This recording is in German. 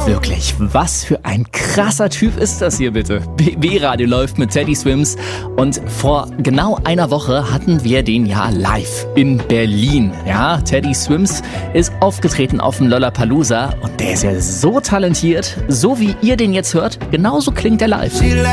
Wirklich, was für ein krasser Typ ist das hier bitte. BB-Radio läuft mit Teddy Swims und vor genau einer Woche hatten wir den ja live in Berlin. Ja, Teddy Swims ist aufgetreten auf dem Lollapalooza und der ist ja so talentiert, so wie ihr den jetzt hört, genauso klingt er live.